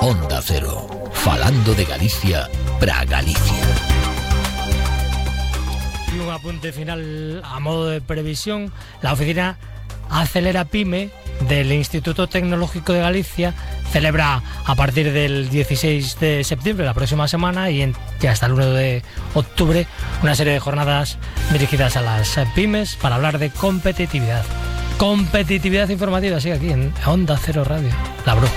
Onda Cero, falando de Galicia para Galicia. Y un apunte final a modo de previsión: la oficina Acelera Pyme del Instituto Tecnológico de Galicia celebra a partir del 16 de septiembre, la próxima semana, y hasta el 1 de octubre, una serie de jornadas dirigidas a las pymes para hablar de competitividad. Competitividad informativa, sí, aquí en Onda Cero Radio. La Bruja.